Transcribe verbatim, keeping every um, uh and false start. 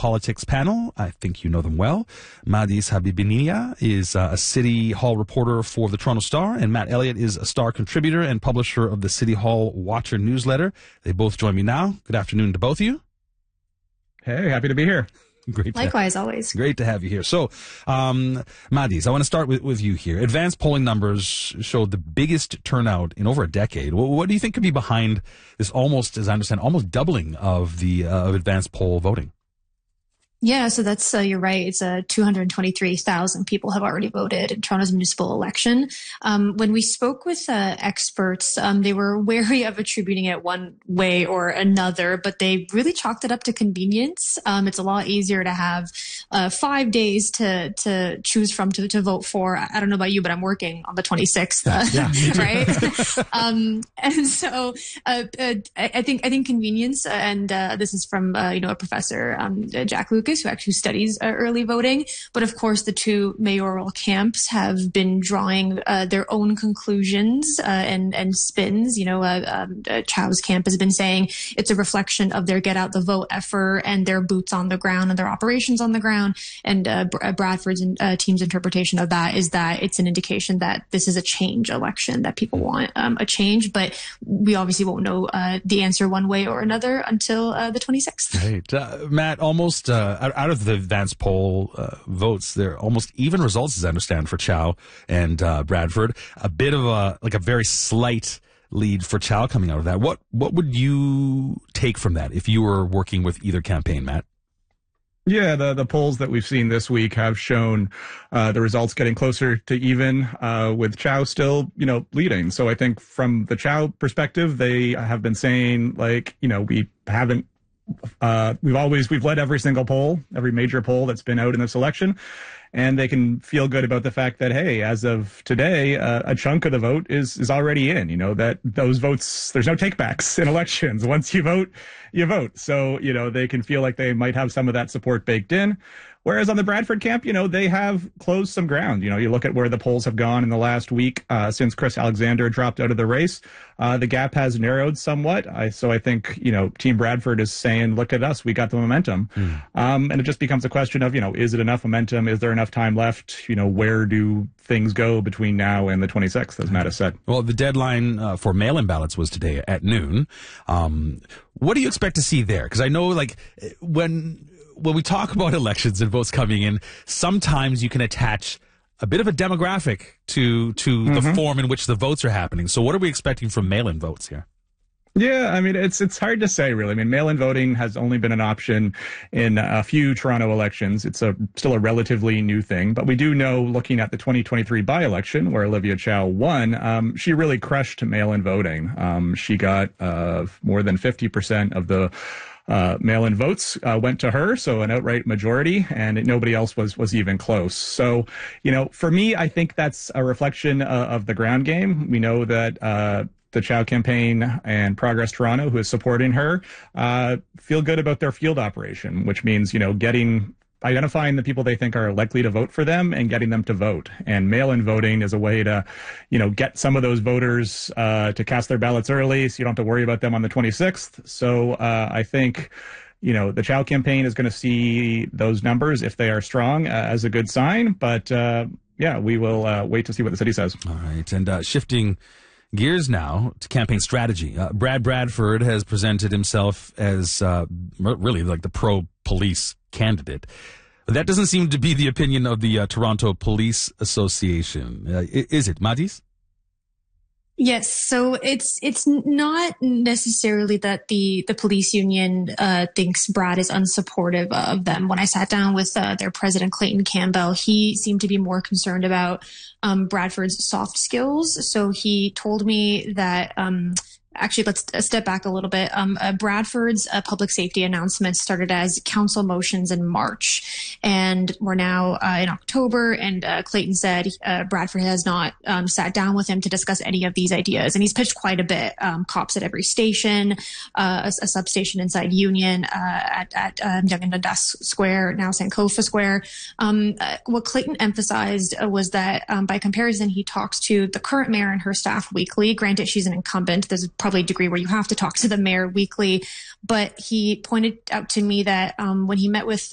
Politics panel. I think you know them well. Madis Habibiniya is uh, a City Hall reporter for the Toronto Star, and Matt Elliott is a Star contributor and publisher of the City Hall Watcher newsletter. They both join me now. Good afternoon to both of you. Hey, happy to be here. Great. Likewise, to, always. Great to have you here. So, um, Madis, I want to start with, with you here. Advanced polling numbers showed the biggest turnout in over a decade. What, what do you think could be behind this almost, as I understand, almost doubling of the uh, of advanced poll voting? Yeah, so that's, uh, you're right. It's uh, two hundred twenty-three thousand people have already voted in Toronto's municipal election. Um, when we spoke with uh, experts, um, they were wary of attributing it one way or another, but they really chalked it up to convenience. Um, it's a lot easier to have uh, five days to to choose from to, to vote for. I don't know about you, but I'm working on the twenty-sixth, uh, yeah, right? um, and so uh, uh, I think I think convenience, and uh, this is from uh, you know a professor, um, Jack Lucas, who actually studies uh, early voting. But of course, the two mayoral camps have been drawing uh, their own conclusions uh, and, and spins. You know, uh, um, uh, Chow's camp has been saying it's a reflection of their get out the vote effort and their boots on the ground and their operations on the ground. And uh, Br- Bradford's uh, team's interpretation of that is that it's an indication that this is a change election, that people want um, a change. But we obviously won't know uh, the answer one way or another until uh, the twenty-sixth. Right. Uh, Matt, almost uh, out of the advanced poll uh, votes, there are almost even results, as I understand, for Chow and uh, Bradford. A bit of a, like a very slight lead for Chow coming out of that. What what would you take from that if you were working with either campaign, Matt? Yeah, the, the polls that we've seen this week have shown uh, the results getting closer to even, uh, with Chow still, you know, leading. So I think from the Chow perspective, they have been saying, like, you know, we haven't Uh, we've always, we've led every single poll, every major poll that's been out in this election. And they can feel good about the fact that, hey, as of today, uh, a chunk of the vote is, is already in, you know, that those votes, there's no takebacks in elections. Once you vote, you vote. So, you know, they can feel like they might have some of that support baked in. Whereas on the Bradford camp, you know, they have closed some ground. You know, you look at where the polls have gone in the last week uh, since Chris Alexander dropped out of the race. Uh, the gap has narrowed somewhat. I, so I think, you know, Team Bradford is saying, look at us, we got the momentum. Mm. Um, and it just becomes a question of, you know, is it enough momentum? Is there enough time left? You know, where do things go between now and the twenty-sixth, as Matt has said? Well, the deadline uh, for mail-in ballots was today at noon. Um, what do you expect to see there? Because I know, like, when... when we talk about elections and votes coming in, sometimes you can attach a bit of a demographic to to mm-hmm. the form in which the votes are happening. So what are we expecting from mail-in votes here? Yeah, I mean, it's it's hard to say, really. I mean, mail-in voting has only been an option in a few Toronto elections. It's a still a relatively new thing. But we do know, looking at the twenty twenty-three by-election, where Olivia Chow won, um, she really crushed mail-in voting. Um, she got uh, more than fifty percent of the Uh, mail-in votes uh, went to her, so an outright majority, and it, nobody else was was even close. So, you know, for me, I think that's a reflection uh, of the ground game. We know that uh, the Chow campaign and Progress Toronto, who is supporting her, uh, feel good about their field operation, which means, you know, getting identifying the people they think are likely to vote for them and getting them to vote. And mail-in voting is a way to, you know, get some of those voters uh, to cast their ballots early so you don't have to worry about them on the twenty-sixth. So uh, I think, you know, the Chow campaign is going to see those numbers, if they are strong, uh, as a good sign. But, uh, yeah, we will uh, wait to see what the city says. All right. And uh, shifting gears now to campaign strategy. Uh, Brad Bradford has presented himself as uh, really like the pro-police candidate. That doesn't seem to be the opinion of the uh, Toronto Police Association. Uh, is it, Madis? Yes, so it's it's not necessarily that the the police union uh, thinks Brad is unsupportive of them. When I sat down with uh, their president, Clayton Campbell, he seemed to be more concerned about um, Bradford's soft skills. So he told me that um, Actually, let's step back a little bit. Um, uh, Bradford's uh, public safety announcements started as council motions in March, and we're now uh, in October. And uh, Clayton said uh, Bradford has not um, sat down with him to discuss any of these ideas, and he's pitched quite a bit. Um, cops at every station, uh, a, a substation inside Union, uh, at, at uh, Yonge and Dundas Square, now Sankofa Square. Um, uh, what Clayton emphasized uh, was that um, by comparison, he talks to the current mayor and her staff weekly. Granted, she's an incumbent. There's probably a degree where you have to talk to the mayor weekly, but he pointed out to me that um, when he met with